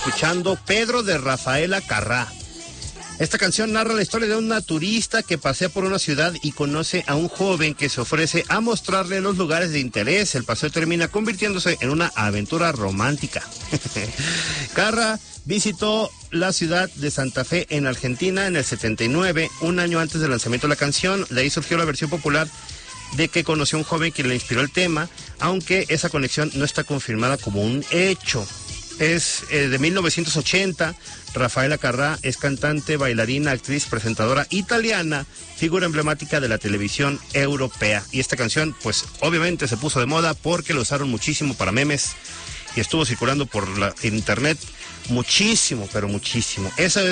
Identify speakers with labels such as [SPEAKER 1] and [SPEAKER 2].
[SPEAKER 1] Escuchando Pedro de Rafaela Carrá. Esta canción narra la historia de una turista que pasea por una ciudad y conoce a un joven que se ofrece a mostrarle los lugares de interés. El paseo termina convirtiéndose en una aventura romántica. Carrá visitó la ciudad de Santa Fe en Argentina en el 79, un año antes del lanzamiento de la canción. De ahí surgió la versión popular de que conoció a un joven que le inspiró el tema, aunque esa conexión no está confirmada como un hecho. Es de 1980. Rafaela Carrá es cantante, bailarina, actriz, presentadora italiana, figura emblemática de la televisión europea. Y esta canción, pues obviamente se puso de moda porque lo usaron muchísimo para memes y estuvo circulando por la internet muchísimo, pero muchísimo. Esa